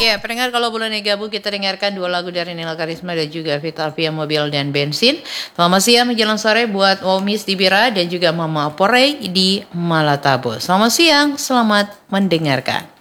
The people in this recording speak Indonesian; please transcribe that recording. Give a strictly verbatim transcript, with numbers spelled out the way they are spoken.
Ya, pendengar kalau boleh gabung kita dengarkan dua lagu dari Nela Karisma dan juga Vita Alvia Mobil dan Bensin. Selamat siang menjelang sore buat Womis di Bira dan juga Mama Porey di Malatabo. Selamat siang, selamat mendengarkan.